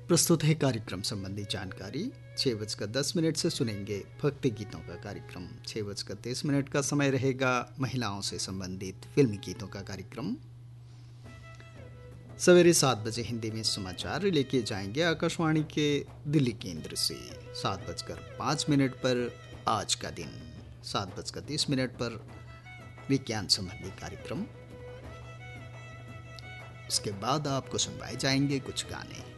प्रस्तुत है कार्यक्रम संबंधी जानकारी। 6:10 से सुनेंगे भक्ति गीतों का कार्यक्रम। 6:30 का समय रहेगा महिलाओं से संबंधित फिल्मी गीतों का कार्यक्रम। सवेरे 7 बजे हिंदी में समाचार लेके जाएंगे आकाशवाणी के दिल्ली केंद्र से। 7:05 पर आज का दिन। 7:30 पर विज्ञान संबंधी कार्यक्रम। उसके बाद आपको सुनवाए जाएंगे कुछ गाने।